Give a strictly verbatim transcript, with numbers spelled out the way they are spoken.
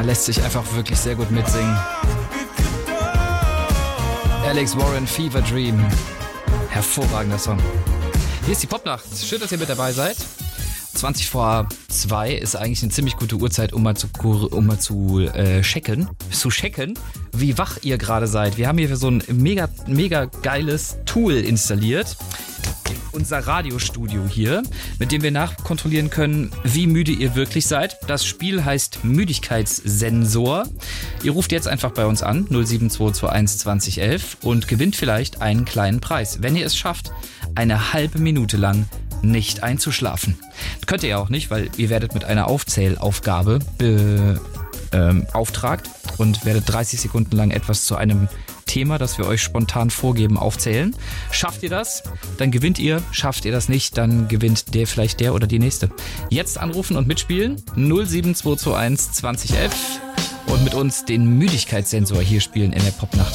lässt sich einfach wirklich sehr gut mitsingen. Alex Warren, Fever Dream. Hervorragender Song. Hier ist die Popnacht. Schön, dass ihr mit dabei seid. zwanzig vor zwei ist eigentlich eine ziemlich gute Uhrzeit, um mal zu, um mal zu äh, checken, zu checken, wie wach ihr gerade seid. Wir haben hier so ein mega, mega geiles Tool installiert. Unser Radiostudio hier, mit dem wir nachkontrollieren können, wie müde ihr wirklich seid. Das Spiel heißt Müdigkeitssensor. Ihr ruft jetzt einfach bei uns an, null sieben zwei zwei eins zwanzig elf und gewinnt vielleicht einen kleinen Preis, wenn ihr es schafft, eine halbe Minute lang nicht einzuschlafen. Könnt ihr ja auch nicht, weil ihr werdet mit einer Aufzählaufgabe beauftragt ähm, und werdet dreißig Sekunden lang etwas zu einem Thema, das wir euch spontan vorgeben, aufzählen. Schafft ihr das, dann gewinnt ihr. Schafft ihr das nicht, dann gewinnt der vielleicht der oder die nächste. Jetzt anrufen und mitspielen. null sieben zwei zwei eins zwanzig elf und mit uns den Müdigkeitssensor hier spielen in der Popnacht.